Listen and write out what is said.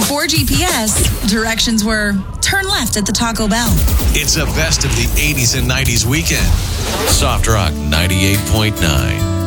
Before GPS, directions were turn left at the Taco Bell. It's a best of the 80s and 90s weekend. Soft Rock 98.9.